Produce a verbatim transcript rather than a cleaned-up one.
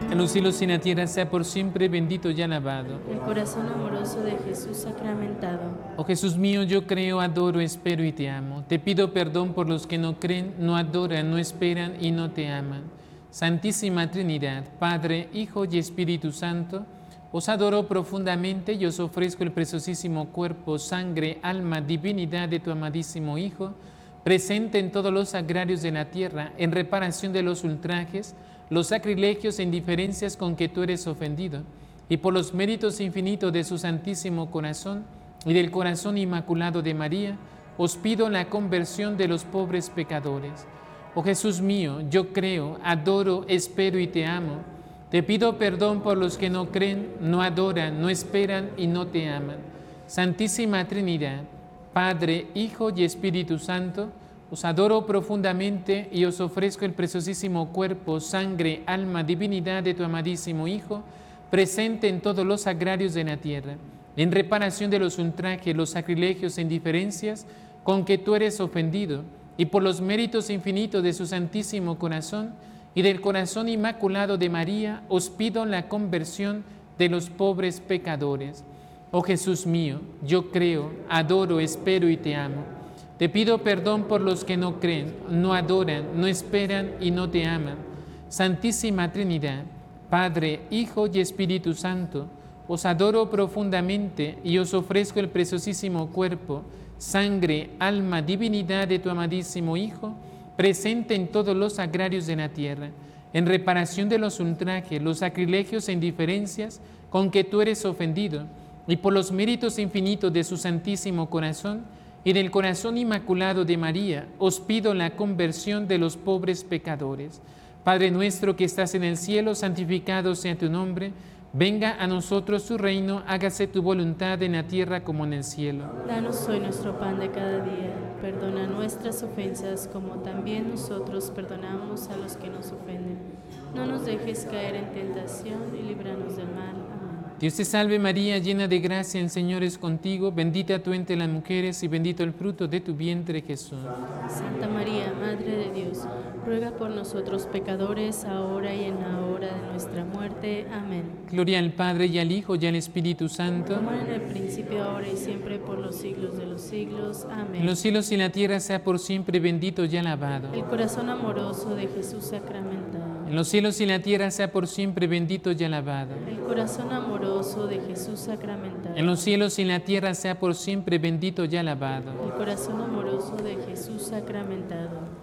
En los cielos y en la tierra sea por siempre bendito y alabado. El corazón amoroso de Jesús sacramentado. Oh Jesús mío, yo creo, adoro, espero y te amo. Te pido perdón por los que no creen, no adoran, no esperan y no te aman. Santísima Trinidad, Padre, Hijo y Espíritu Santo, os adoro profundamente y os ofrezco el preciosísimo cuerpo, sangre, alma, divinidad de tu amadísimo Hijo, presente en todos los sagrarios de la tierra, en reparación de los ultrajes, los sacrilegios e indiferencias con que tú eres ofendido, y por los méritos infinitos de su Santísimo Corazón y del Corazón Inmaculado de María, os pido la conversión de los pobres pecadores. Oh Jesús mío, yo creo, adoro, espero y te amo. Te pido perdón por los que no creen, no adoran, no esperan y no te aman. Santísima Trinidad, Padre, Hijo y Espíritu Santo, os adoro profundamente y os ofrezco el preciosísimo cuerpo, sangre, alma, divinidad de tu amadísimo Hijo, presente en todos los sagrarios de la tierra, en reparación de los ultrajes, los sacrilegios e indiferencias con que tú eres ofendido, y por los méritos infinitos de su Santísimo Corazón y del Corazón Inmaculado de María, os pido la conversión de los pobres pecadores. Oh Jesús mío, yo creo, adoro, espero y te amo. Te pido perdón por los que no creen, no adoran, no esperan y no te aman. Santísima Trinidad, Padre, Hijo y Espíritu Santo, os adoro profundamente y os ofrezco el preciosísimo cuerpo, sangre, alma, divinidad de tu amadísimo Hijo, presente en todos los sagrarios de la tierra, en reparación de los ultrajes, los sacrilegios e indiferencias con que tú eres ofendido, y por los méritos infinitos de su Santísimo Corazón y del Corazón Inmaculado de María, os pido la conversión de los pobres pecadores. Padre nuestro que estás en el cielo, santificado sea tu nombre. Venga a nosotros tu reino, hágase tu voluntad en la tierra como en el cielo. Danos hoy nuestro pan de cada día. Perdona nuestras ofensas como también nosotros perdonamos a los que nos ofenden. No nos dejes caer en tentación y líbranos del mal. Amén. Dios te salve María, llena de gracia, el Señor es contigo, bendita tú entre las mujeres y bendito el fruto de tu vientre Jesús. Santa María, Madre de Dios, ruega por nosotros pecadores, ahora y en la hora de nuestra muerte. Amén. Gloria al Padre y al Hijo y al Espíritu Santo. Como en el principio, ahora y siempre, por los siglos de los siglos. Amén. En los cielos y en la tierra sea por siempre bendito y alabado. El corazón amoroso de Jesús sacramentado. En los cielos y en la tierra sea por siempre bendito y alabado. El corazón amoroso de Jesús sacramentado. En los cielos y en la tierra sea por siempre bendito y alabado. El corazón amoroso de Jesús sacramentado.